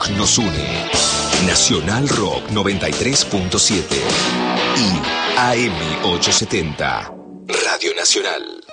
rock nos une. Nacional Rock 93.7 y AM 870. Radio Nacional.